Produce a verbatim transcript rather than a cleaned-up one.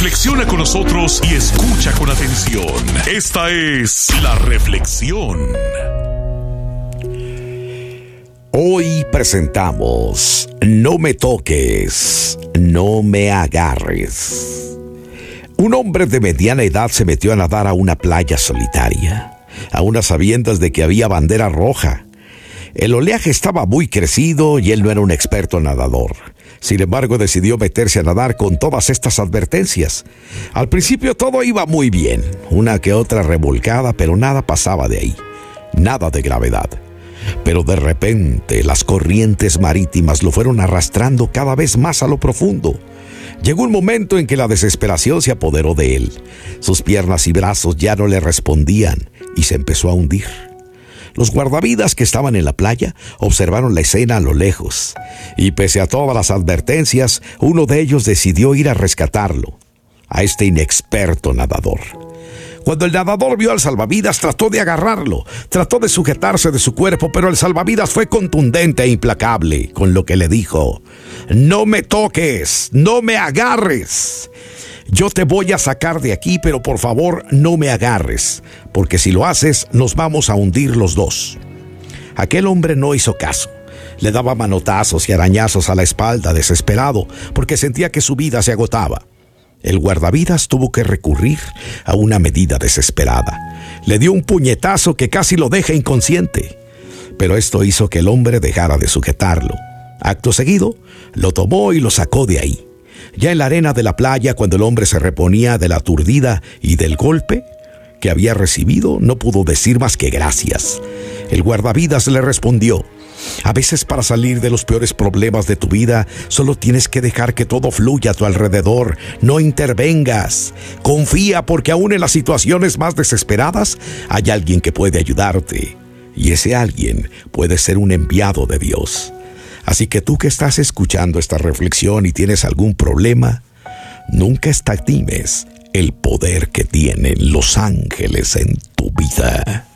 Reflexiona con nosotros y escucha con atención. Esta es La Reflexión. Hoy presentamos No me toques, no me agarres. Un hombre de mediana edad se metió a nadar a una playa solitaria, a unas sabiendas de que había bandera roja. El oleaje estaba muy crecido y él no era un experto nadador. Sin embargo, decidió meterse a nadar con todas estas advertencias. Al principio todo iba muy bien, una que otra revolcada, pero nada pasaba de ahí, nada de gravedad. Pero de repente las corrientes marítimas lo fueron arrastrando cada vez más a lo profundo. Llegó un momento en que la desesperación se apoderó de él. Sus piernas y brazos ya no le respondían y se empezó a hundir. Los guardavidas que estaban en la playa observaron la escena a lo lejos, y pese a todas las advertencias, uno de ellos decidió ir a rescatarlo, a este inexperto nadador. Cuando el nadador vio al salvavidas, trató de agarrarlo, trató de sujetarse de su cuerpo, pero el salvavidas fue contundente e implacable con lo que le dijo: «No me toques, no me agarres. Yo te voy a sacar de aquí, pero por favor no me agarres, porque si lo haces nos vamos a hundir los dos». Aquel hombre no hizo caso. Le daba manotazos y arañazos a la espalda, desesperado, porque sentía que su vida se agotaba. El guardavidas tuvo que recurrir a una medida desesperada. Le dio un puñetazo que casi lo deja inconsciente, pero esto hizo que el hombre dejara de sujetarlo. Acto seguido, lo tomó y lo sacó de ahí. Ya en la arena de la playa, cuando el hombre se reponía de la aturdida y del golpe que había recibido, no pudo decir más que gracias. El guardavidas le respondió: «A veces para salir de los peores problemas de tu vida, solo tienes que dejar que todo fluya a tu alrededor. No intervengas. Confía, porque aún en las situaciones más desesperadas hay alguien que puede ayudarte. Y ese alguien puede ser un enviado de Dios». Así que tú que estás escuchando esta reflexión y tienes algún problema, nunca escatimes el poder que tienen los ángeles en tu vida.